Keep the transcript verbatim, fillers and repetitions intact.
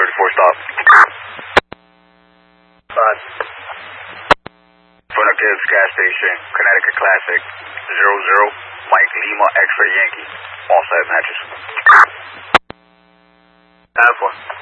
thirty-four, stop. Five. Front of Gibbs gas station, Connecticut Classic, zero zero, Mike Lima, X-ray Yankee, all side matches. Alpha.